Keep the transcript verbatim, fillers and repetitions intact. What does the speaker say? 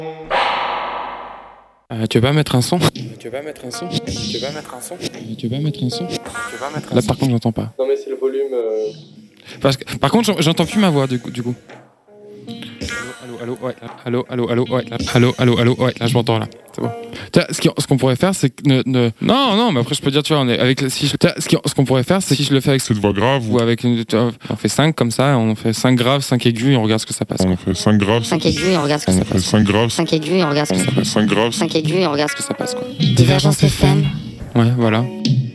Euh, tu veux pas mettre un son Tu veux pas mettre un son Tu veux pas mettre un son Tu veux pas mettre un son Tu veux pas mettre un Là, par contre, j'entends pas. Non, mais c'est le volume. Euh... Parce que, par contre, j'entends plus ma voix du coup. Du coup. Allô, allô, allô, ouais, là. Allô, allô, allô, ouais, là. Allô, allô, allô, ouais, là, je m'entends là. C'est bon. Tiens, ce, qui, ce qu'on pourrait faire, c'est que ne, ne... non, non, mais après je peux dire, tu vois, on est avec si je... Tiens, ce, qui, ce qu'on pourrait faire, c'est si je le fais avec cette voix grave ou avec une, tu vois, on fait cinq comme ça, on fait cinq graves, cinq aigus et on regarde ce que ça passe. On fait cinq graves, cinq aigus et on regarde ce que on ça fait passe. cinq graves, cinq aigus et on regarde ce que ça on fait passe. cinq graves, cinq aigus et on regarde ce que Ça passe quoi. Divergence F M. Ouais, voilà.